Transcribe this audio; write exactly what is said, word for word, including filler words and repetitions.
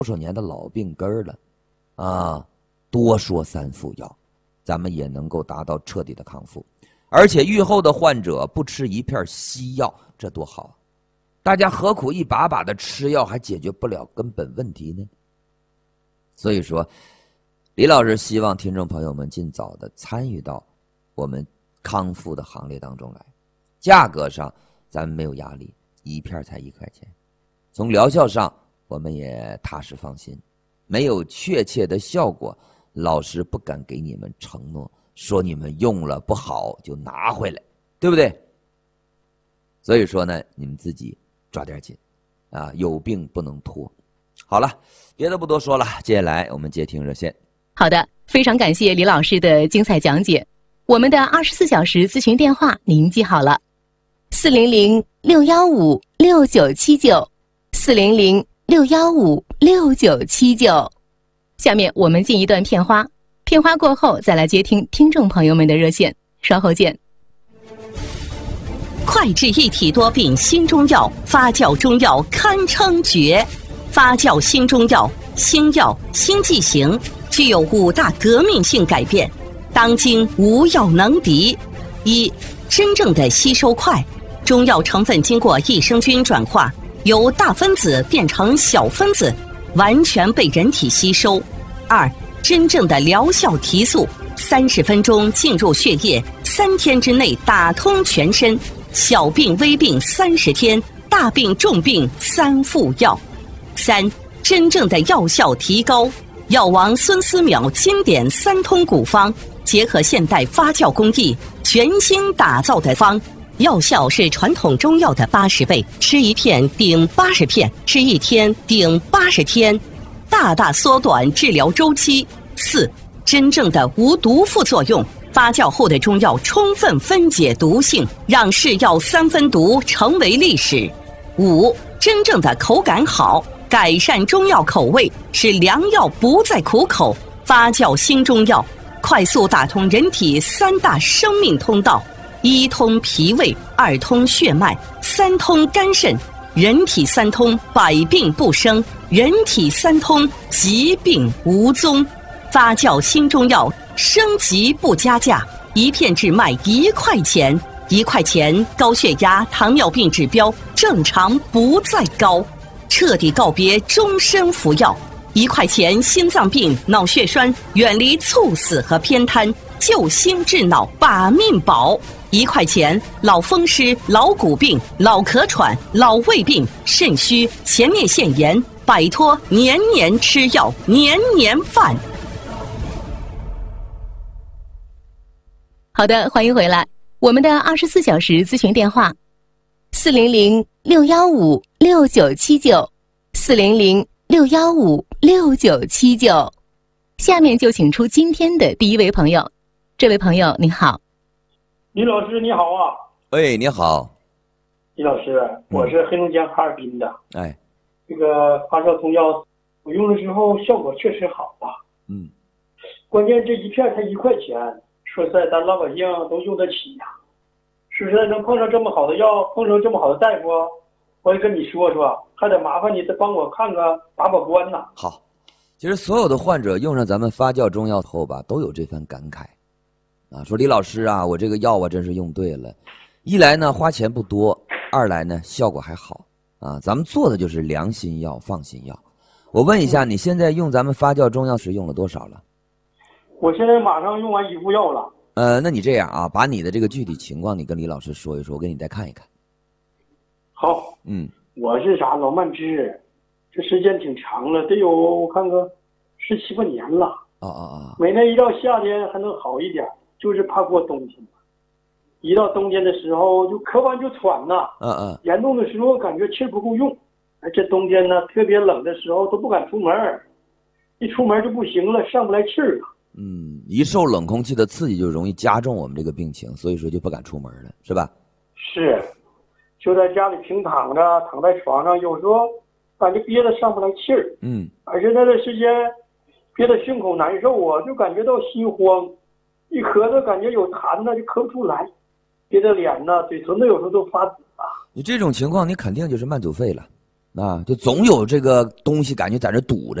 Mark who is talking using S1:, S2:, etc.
S1: 少年的老病根儿了啊，多说三副药，咱们也能够达到彻底的康复。而且愈后的患者不吃一片西药，这多好啊！大家何苦一把把的吃药，还解决不了根本问题呢？所以说，李老师希望听众朋友们尽早的参与到我们康复的行列当中来。价格上咱们没有压力，一片才一块钱。从疗效上我们也踏实放心，没有确切的效果，老师不敢给你们承诺，说你们用了不好就拿回来，对不对？所以说呢，你们自己抓点紧啊，有病不能拖。好了，别的不多说了，接下来我们接听热线。
S2: 好的，非常感谢李老师的精彩讲解。我们的二十四小时咨询电话您记好了，四零零六幺五六九七九，四零零六幺五六九七九。下面我们进一段片花，片花过后再来接听听众朋友们的热线，稍后见。
S3: 快治一体多病新中药，发酵中药堪称绝。发酵新中药，新药新剂型，具有五大革命性改变，当今无药能敌。一、真正的吸收快，中药成分经过益生菌转化，由大分子变成小分子，完全被人体吸收。二、真正的疗效提速，三十分钟进入血液，三天之内打通全身。小病微病三十天，大病重病三副药。三、真正的药效提高，药王孙思邈经典三通古方，结合现代发酵工艺，全新打造的方，药效是传统中药的八十倍，吃一片顶八十片，吃一天顶八十天，大大缩短治疗周期。四、真正的无毒副作用，发酵后的中药充分分解毒性，让是药三分毒成为历史。五、真正的口感好，改善中药口味，使良药不再苦口。发酵新中药，快速打通人体三大生命通道：一通脾胃，二通血脉，三通肝肾。人体三通，百病不生；人体三通，疾病无踪。发酵新中药，升级不加价，一片只卖一块钱。一块钱，高血压、糖尿病指标正常不再高，彻底告别终身服药。一块钱，心脏病、脑血栓远离猝死和偏瘫，救心治脑把命保。一块钱，老风湿、老骨病、老咳喘、老胃病、肾虚、前列腺炎，摆脱年年吃药、年年犯。
S2: 好的，欢迎回来。我们的二十四小时咨询电话：四零零六幺五六九七九，四零零六幺五六九七九。下面就请出今天的第一位朋友。这位朋友您好。
S4: 李老师你好啊。
S1: 喂，你好。
S4: 李老师，我是黑龙江哈尔滨的。
S1: 哎，
S4: 这个发酵中药我用了之后效果确实好啊。
S1: 嗯。
S4: 关键这一片才一块钱，说实在咱老百姓都用得起呀、啊。是不是能碰上这么好的药，碰上这么好的大夫，我也跟你说说，还得麻烦你再帮我看看把把关呐。
S1: 好，其实所有的患者用上咱们发酵中药后吧，都有这番感慨啊，说李老师啊，我这个药啊真是用对了，一来呢花钱不多，二来呢效果还好啊，咱们做的就是良心药、放心药。我问一下，你现在用咱们发酵中药时用了多少了？
S4: 我现在马上用完一副药了。
S1: 呃，那你这样啊，把你的这个具体情况你跟李老师说一说，我给你再看一看。
S4: 好，
S1: 嗯，
S4: 我是啥老慢支，这时间挺长了，得有我看看十七八年了。
S1: 啊啊啊！
S4: 每年一到夏天还能好一点，就是怕过冬天。一到冬天的时候就咳完就喘呐，
S1: 嗯嗯，
S4: 严重的时候感觉气儿不够用，而且冬天呢特别冷的时候都不敢出门，一出门就不行了，上不来气儿了。
S1: 嗯，一受冷空气的刺激就容易加重我们这个病情，所以说就不敢出门了，是吧？
S4: 是，就在家里平躺着，躺在床上，有时候感觉憋得上不来气儿。
S1: 嗯，
S4: 而且那段时间憋得胸口难受啊，就感觉到心慌，一咳嗽感觉有痰呢就咳不出来，憋得脸呢、嘴唇子有时候都发紫啊。
S1: 你这种情况，你肯定就是慢阻肺了， 啊，就总有这个东西感觉在这堵着。